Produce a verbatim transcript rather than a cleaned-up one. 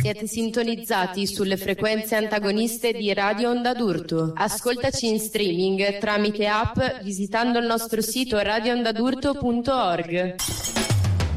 Siete sintonizzati sulle frequenze antagoniste di Radio Onda d'Urto. Ascoltaci in streaming tramite app visitando il nostro sito radio onda d'urto punto org.